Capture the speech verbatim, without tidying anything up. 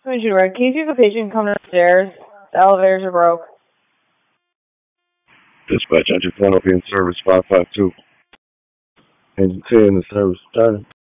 Can you Can you see if a patient come downstairs? The elevators are broke. Dispatch, entry phone up in service five five two. Engine ten, the service starting.